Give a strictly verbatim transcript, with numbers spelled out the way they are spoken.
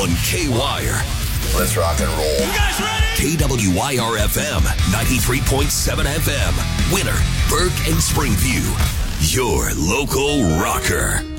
on K-Wire. Let's rock and roll. You guys ready? K W Y R F M, ninety-three point seven F M. Winter, Burke, and Springview. Your local rocker.